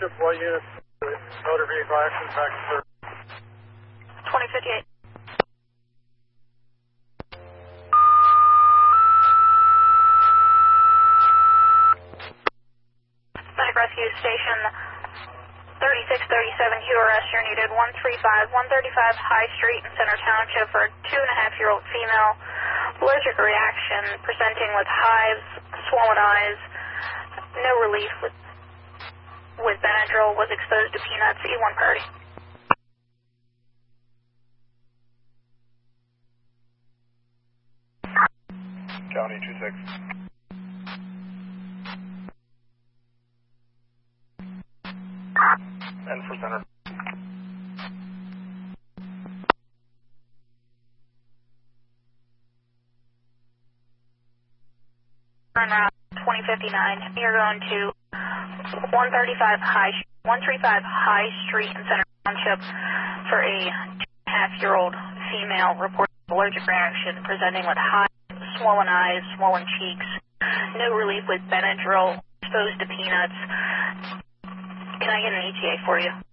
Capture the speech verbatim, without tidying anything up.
Township, what unit? Motor vehicle accident, back and forth. twenty fifty-eight. Medic Rescue Station thirty-six thirty-seven, Q R S, you're needed one thirty-five, one thirty-five High Street in Center Township for a two and a half year old female. Allergic reaction, presenting with hives, swollen eyes, no relief with, with Benadryl, was exposed to peanuts, E one priority. County two six. And for center. Turn route twenty fifty-nine. You're going to one thirty-five High, one thirty-five High Street in Center Township for a two and a half year old female reported allergic reaction, presenting with hives, swollen eyes, swollen cheeks, no relief with Benadryl, exposed to peanuts. Can I get an E T A for you?